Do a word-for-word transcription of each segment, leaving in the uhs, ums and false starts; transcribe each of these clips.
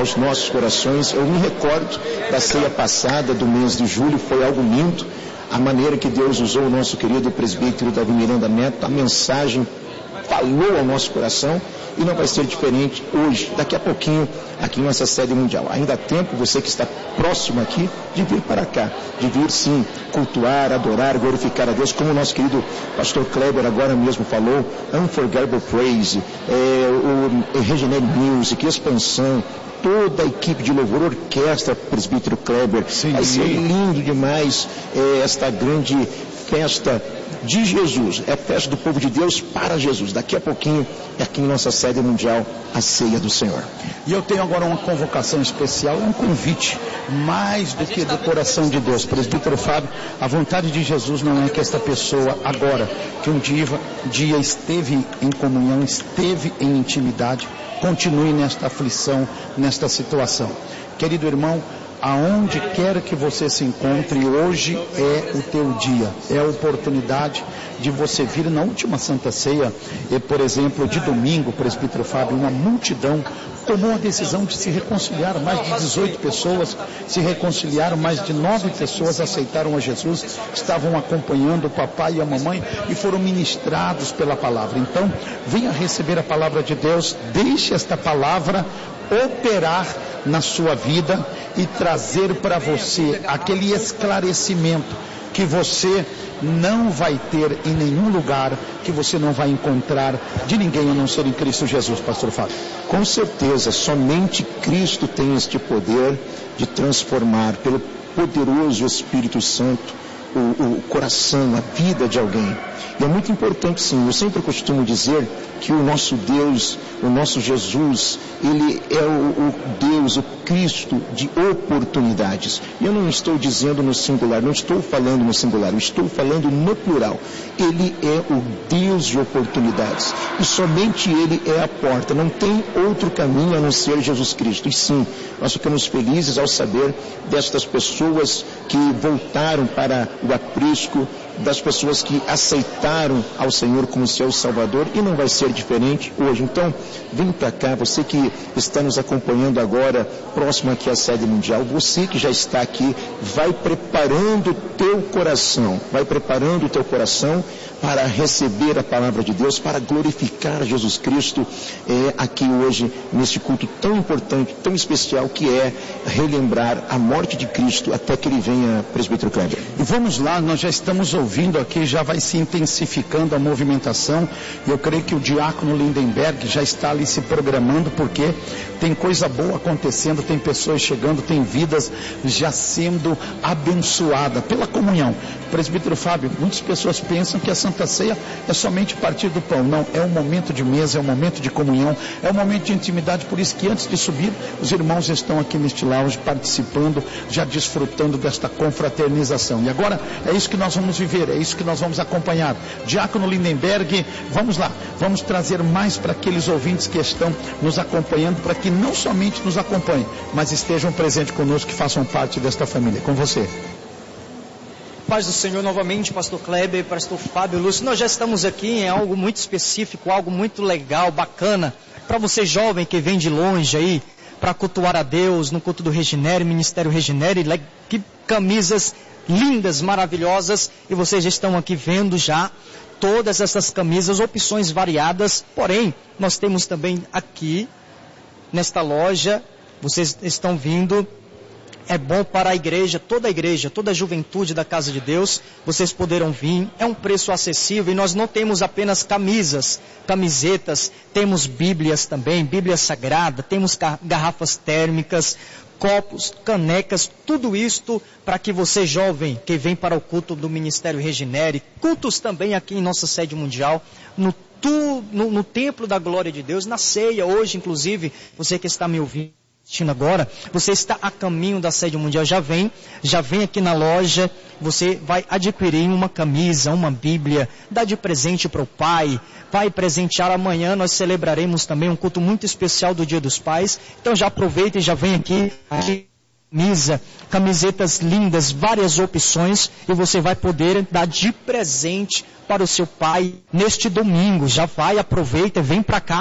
aos nossos corações. Eu me recordo da ceia passada do mês de julho, foi algo lindo, a maneira que Deus usou o nosso querido presbítero Davi Miranda Neto, a mensagem falou ao nosso coração, e não vai ser diferente hoje, daqui a pouquinho, aqui em nossa sede mundial. Ainda há tempo, você que está próximo aqui, de vir para cá, de vir sim, cultuar, adorar, glorificar a Deus, como o nosso querido pastor Kleber agora mesmo falou, Unforgettable Praise, é, o Regenere Music, Expansão, toda a equipe de louvor, orquestra, presbítero Kleber, sim, vai ser lindo demais é, esta grande festa de Jesus, é a festa do povo de Deus para Jesus. Daqui a pouquinho, aqui em nossa sede mundial, a ceia do Senhor. E eu tenho agora uma convocação especial, um convite, mais do que do coração de Deus. Presbítero Fábio, a vontade de Jesus não é que esta pessoa agora, que um dia, dia esteve em comunhão, esteve em intimidade, continue nesta aflição, nesta situação. Querido irmão, aonde quer que você se encontre, hoje é o teu dia, é a oportunidade de você vir na última Santa Ceia, e, por exemplo, de domingo, presbítero Fábio, uma multidão tomou a decisão de se reconciliar, mais de dezoito pessoas se reconciliaram, mais de nove pessoas aceitaram a Jesus, estavam acompanhando o papai e a mamãe e foram ministrados pela palavra. Então, venha receber a palavra de Deus, deixe esta palavra operar na sua vida e trazer para você aquele esclarecimento que você não vai ter em nenhum lugar, que você não vai encontrar de ninguém a não ser em Cristo Jesus, pastor Fábio. Com certeza, somente Cristo tem este poder de transformar pelo poderoso Espírito Santo o, o coração, a vida de alguém. E é muito importante, sim, eu sempre costumo dizer que o nosso Deus, o nosso Jesus, Ele é o, o Deus, o Cristo de oportunidades. E eu não estou dizendo no singular, não estou falando no singular, eu estou falando no plural. Ele é o Deus de oportunidades. E somente Ele é a porta. Não tem outro caminho a não ser Jesus Cristo. E sim, nós ficamos felizes ao saber destas pessoas que voltaram para o aprisco, das pessoas que aceitaram ao Senhor como seu Salvador, e não vai ser diferente hoje. Então, vem para cá, você que está nos acompanhando agora, próximo aqui à sede mundial, você que já está aqui, vai preparando o teu coração, vai preparando o teu coração para receber a palavra de Deus, para glorificar Jesus Cristo é, aqui hoje, neste culto tão importante, tão especial, que é relembrar a morte de Cristo até que Ele venha, presbítero Kleber. E vamos lá, nós já estamos ouvindo aqui, já vai se intensificando a movimentação, e eu creio que o diácono Lindenberg já está ali se programando, porque tem coisa boa acontecendo, tem pessoas chegando, tem vidas já sendo abençoadas pela comunhão. Presbítero Fábio, muitas pessoas pensam que a Santa Ceia é somente partir do pão. Não, é um momento de mesa, é um momento de comunhão, é um momento de intimidade. Por isso que antes de subir, os irmãos estão aqui neste lounge participando, já desfrutando desta confraternização. E agora é isso que nós vamos viver, é isso que nós vamos acompanhar. Diácono Lindenberg, vamos lá, vamos trazer mais para aqueles ouvintes que estão nos acompanhando, para que não somente nos acompanhem, mas estejam presentes conosco, que façam parte desta família. Com você. Paz do Senhor novamente, pastor Kleber, pastor Fábio Lúcio. Nós já estamos aqui em algo muito específico, algo muito legal, bacana, para você jovem que vem de longe aí, para cultuar a Deus no culto do Regenere, Ministério Regenere. Que camisas lindas, maravilhosas, e vocês estão aqui vendo já todas essas camisas, opções variadas. Porém, nós temos também aqui nesta loja, vocês estão vindo, é bom para a igreja, toda a igreja, toda a juventude da casa de Deus, vocês poderão vir, é um preço acessível, e nós não temos apenas camisas, camisetas, temos bíblias também, bíblia sagrada, temos garrafas térmicas, copos, canecas, tudo isto para que você jovem que vem para o culto do Ministério Regenere, cultos também aqui em nossa sede mundial, no, tu, no, no templo da glória de Deus, na ceia hoje inclusive, você que está me ouvindo agora, você está a caminho da sede mundial, já vem, já vem aqui na loja, você vai adquirir uma camisa, uma bíblia, dá de presente para o pai, vai presentear. Amanhã nós celebraremos também um culto muito especial do Dia dos Pais, então já aproveita e já vem aqui, aqui camisa, camisetas lindas, várias opções, e você vai poder dar de presente para o seu pai neste domingo. Já vai, aproveita, vem para cá,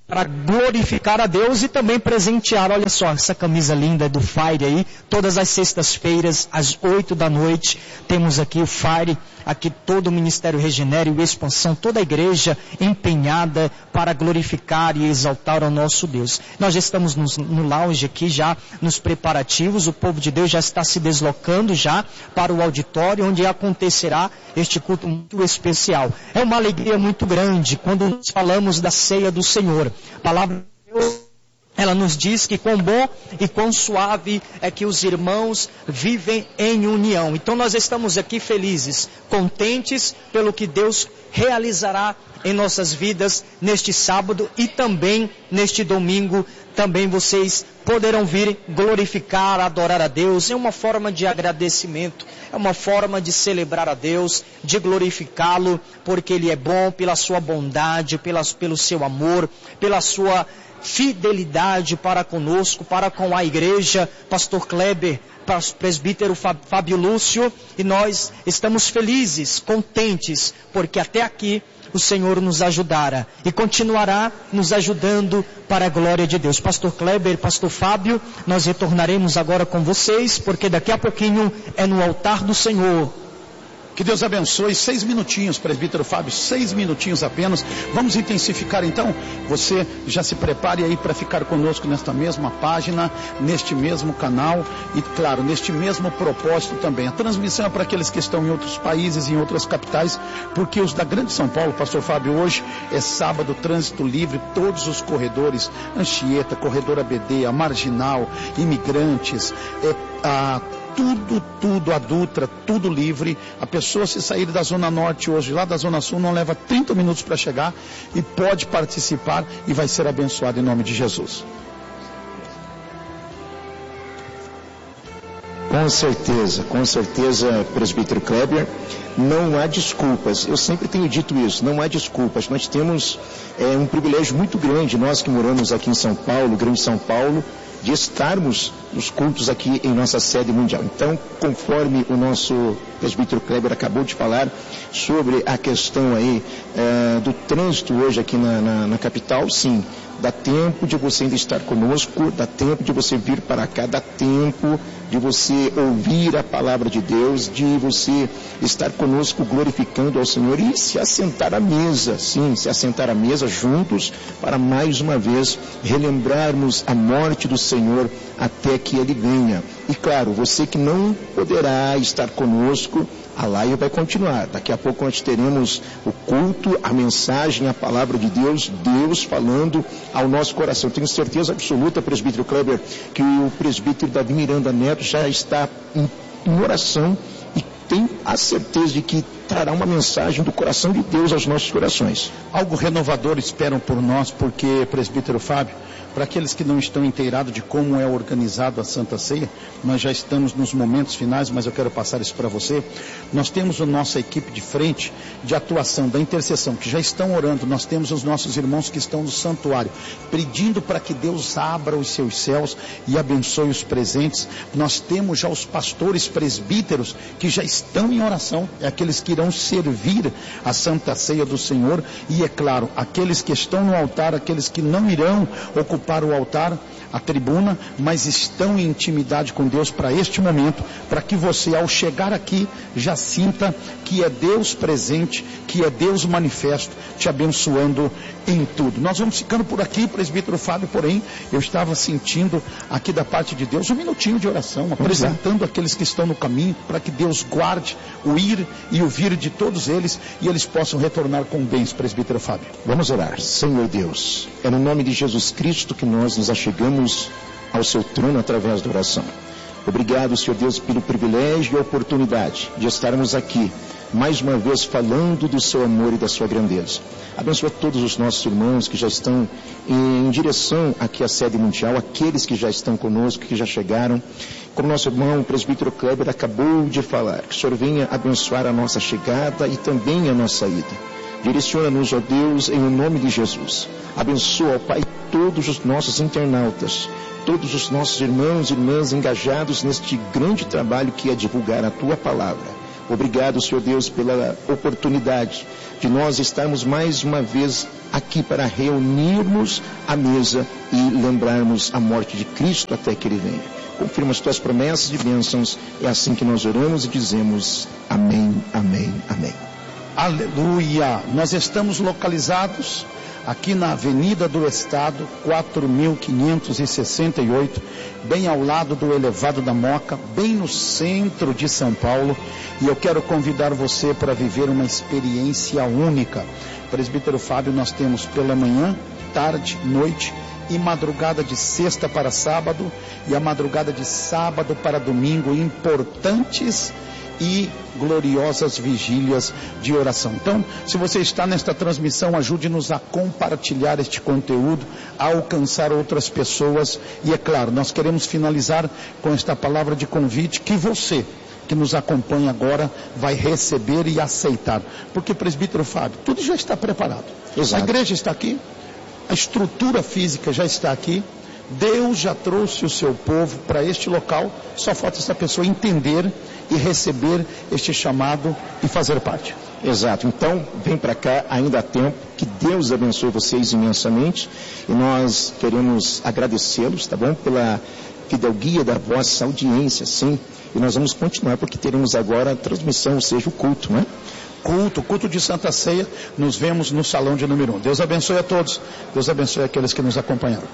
para glorificar a Deus e também presentear. Olha só, essa camisa linda do Fire aí, todas as sextas-feiras, às oito da noite, temos aqui o Fire, aqui todo o Ministério Regenera e o Expansão, toda a igreja empenhada para glorificar e exaltar ao nosso Deus. Nós já estamos no, no lounge aqui, já nos preparativos, o povo de Deus já está se deslocando já para o auditório, onde acontecerá este culto muito especial. É uma alegria muito grande quando nós falamos da ceia do Senhor. A palavra de Deus, ela nos diz que quão bom e quão suave é que os irmãos vivem em união. Então nós estamos aqui felizes, contentes pelo que Deus realizará em nossas vidas neste sábado e também neste domingo. Também vocês poderão vir glorificar, adorar a Deus. É uma forma de agradecimento, é uma forma de celebrar a Deus, de glorificá-lo, porque Ele é bom, pela sua bondade, pela, pelo seu amor, pela sua fidelidade para conosco, para com a igreja. Pastor Kleber, presbítero Fábio Lúcio, e nós estamos felizes, contentes, porque até aqui o Senhor nos ajudara e continuará nos ajudando para a glória de Deus. Pastor Kleber, Pastor Fábio, nós retornaremos agora com vocês, porque daqui a pouquinho é no altar do Senhor. Que Deus abençoe. Seis minutinhos, presbítero Fábio, seis minutinhos apenas. Vamos intensificar então. Você já se prepare aí para ficar conosco nesta mesma página, neste mesmo canal e, claro, neste mesmo propósito também. A transmissão é para aqueles que estão em outros países, em outras capitais, porque os da Grande São Paulo, pastor Fábio, hoje é sábado, trânsito livre, todos os corredores, Anchieta, Corredor A B D, a Marginal, imigrantes, é, a tudo, tudo, a Dutra, tudo livre. A pessoa, se sair da Zona Norte hoje, lá da Zona Sul, não leva trinta minutos para chegar e pode participar e vai ser abençoado em nome de Jesus. Com certeza, com certeza, presbítero Kleber, não há desculpas. Eu sempre tenho dito isso, não há desculpas. Nós temos é, um privilégio muito grande, nós que moramos aqui em São Paulo, Grande São Paulo, de estarmos nos cultos aqui em nossa sede mundial. Então, conforme o nosso presbítero Kleber acabou de falar sobre a questão aí é, do trânsito hoje aqui na, na, na capital, sim, dá tempo de você ainda estar conosco, dá tempo de você vir para cá, dá tempo de você ouvir a palavra de Deus, de você estar conosco glorificando ao Senhor e se assentar à mesa, sim, se assentar à mesa juntos para mais uma vez relembrarmos a morte do Senhor até que Ele venha. E claro, você que não poderá estar conosco, a live vai continuar. Daqui a pouco nós teremos o culto, a mensagem, a palavra de Deus, Deus falando ao nosso coração. Tenho certeza absoluta, presbítero Kleber, que o presbítero Davi Miranda Neto já está em, em oração e tem a certeza de que trará uma mensagem do coração de Deus aos nossos corações. Algo renovador esperam por nós, porque, presbítero Fábio, para aqueles que não estão inteirados de como é organizado a Santa Ceia, nós já estamos nos momentos finais, mas eu quero passar isso para você. Nós temos a nossa equipe de frente, de atuação, da intercessão, que já estão orando. Nós temos os nossos irmãos que estão no santuário, pedindo para que Deus abra os seus céus e abençoe os presentes. Nós temos já os pastores presbíteros que já estão em oração, é aqueles que irão servir a Santa Ceia do Senhor, e é claro, aqueles que estão no altar, aqueles que não irão ocupar para o altar, a tribuna, mas estão em intimidade com Deus para este momento, para que você, ao chegar aqui, já sinta que é Deus presente, que é Deus manifesto, te abençoando em tudo. Nós vamos ficando por aqui, presbítero Fábio, porém, eu estava sentindo aqui da parte de Deus um minutinho de oração, apresentando aqueles que estão no caminho, para que Deus guarde o ir e o vir de todos eles, e eles possam retornar com bens, presbítero Fábio. Vamos orar. Senhor Deus, é no nome de Jesus Cristo que nós nos achegamos ao seu trono através da oração. Obrigado, Senhor Deus, pelo privilégio e a oportunidade de estarmos aqui, mais uma vez falando do seu amor e da sua grandeza. Abençoa todos os nossos irmãos que já estão em direção aqui à sede mundial, aqueles que já estão conosco, que já chegaram. Como nosso irmão, o presbítero Kleber, acabou de falar, que o Senhor venha abençoar a nossa chegada e também a nossa ida. Direciona-nos, ó Deus, em nome de Jesus. Abençoa, ó Pai, todos os nossos internautas, todos os nossos irmãos e irmãs engajados neste grande trabalho que é divulgar a Tua Palavra. Obrigado, Senhor Deus, pela oportunidade de nós estarmos mais uma vez aqui para reunirmos à mesa e lembrarmos a morte de Cristo até que Ele venha. Confirma as tuas promessas e bênçãos. É assim que nós oramos e dizemos amém, amém, amém. Aleluia! Nós estamos localizados aqui na Avenida do Estado, quatro mil quinhentos e sessenta e oito, bem ao lado do Elevado da Moca, bem no centro de São Paulo. E eu quero convidar você para viver uma experiência única. Presbítero Fábio, nós temos pela manhã, tarde, noite e madrugada de sexta para sábado e a madrugada de sábado para domingo, importantes e gloriosas vigílias de oração. Então, se você está nesta transmissão, ajude-nos a compartilhar este conteúdo, a alcançar outras pessoas. E é claro, nós queremos finalizar com esta palavra de convite que você que nos acompanha agora vai receber e aceitar. Porque, presbítero Fábio, tudo já está preparado. Exato. A igreja está aqui, a estrutura física já está aqui, Deus já trouxe o seu povo para este local, só falta essa pessoa entender e receber este chamado e fazer parte. Exato, então vem para cá, ainda há tempo, que Deus abençoe vocês imensamente e nós queremos agradecê-los, tá bom? Pela fidelguia da vossa audiência, sim, e nós vamos continuar porque teremos agora a transmissão, ou seja, o culto, né? Culto, culto de Santa Ceia, nos vemos no salão de número um. Deus abençoe a todos, Deus abençoe aqueles que nos acompanharam.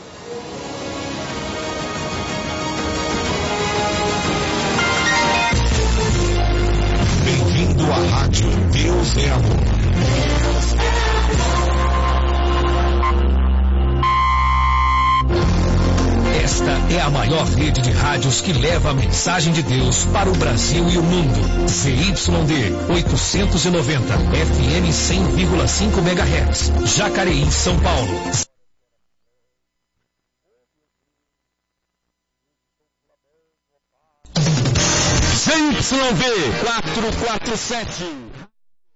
Bem-vindo à Rádio Deus é Amor. Esta é a maior rede de rádios que leva a mensagem de Deus para o Brasil e o mundo. Z Y D oitocentos e noventa, F M cem vírgula cinco megahertz, Jacareí, São Paulo. Z Y V quatrocentos e quarenta e sete.